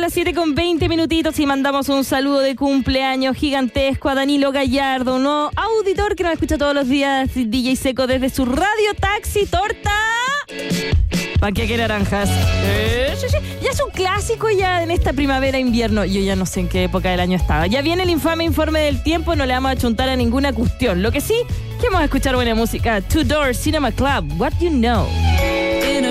las 7:20 minutitos y mandamos un saludo de cumpleaños gigantesco a Danilo Gallardo, un nuevo auditor que nos escucha todos los días, DJ Seco, desde su radio taxi torta panqueque naranjas. Ya es un clásico ya en esta primavera-invierno. Yo ya no sé en qué época del año estaba. Ya viene el infame informe del tiempo, no le vamos a chuntar a ninguna cuestión. Lo que sí, que vamos a escuchar buena música. Two Door Cinema Club, What You Know.